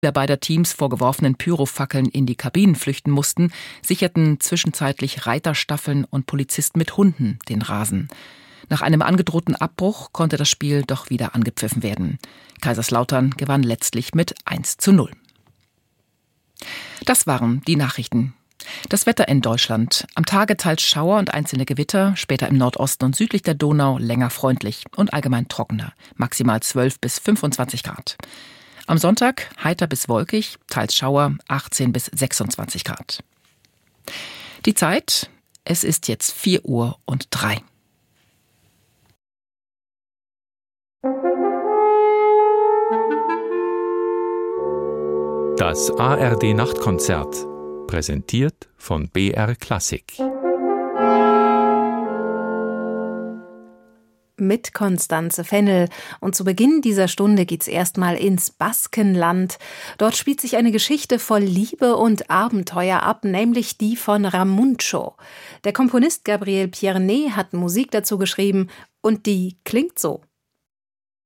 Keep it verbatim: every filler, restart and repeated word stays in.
der beider Teams vor geworfenen Pyrofackeln in die Kabinen flüchten mussten, sicherten zwischenzeitlich Reiterstaffeln und Polizisten mit Hunden den Rasen. Nach einem angedrohten Abbruch konnte das Spiel doch wieder angepfiffen werden. Kaiserslautern gewann letztlich mit eins zu null. Das waren die Nachrichten. Das Wetter in Deutschland. Am Tage teils Schauer und einzelne Gewitter, später im Nordosten und südlich der Donau länger freundlich und allgemein trockener. Maximal zwölf bis fünfundzwanzig Grad. Am Sonntag heiter bis wolkig, teils Schauer, achtzehn bis sechsundzwanzig Grad. Die Zeit, es ist jetzt vier Uhr und drei. Das A R D-Nachtkonzert, präsentiert von B R Klassik. Mit Constanze Fennel. Und zu Beginn dieser Stunde geht's erstmal ins Baskenland. Dort spielt sich eine Geschichte voll Liebe und Abenteuer ab, nämlich die von Ramuncho. Der Komponist Gabriel Pierné hat Musik dazu geschrieben und die klingt so.